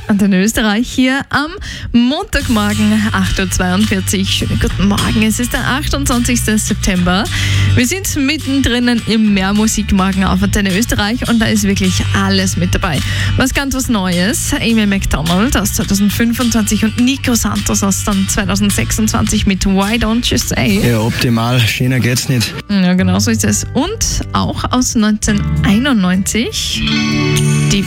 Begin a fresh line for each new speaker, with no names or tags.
Antenne Österreich hier am Montagmorgen 8.42 Uhr. Schönen guten Morgen. Es ist der 28. September. Wir sind mittendrin im Mehrmusikmorgen auf Antenne Österreich und da ist wirklich alles mit dabei. Was Neues. Amy Macdonald aus 2025 und Nico Santos aus dann 2026 mit Why Don't You Say?
Ja, optimal. Schöner geht's nicht.
Ja, genau so ist es. Und auch aus 1991 die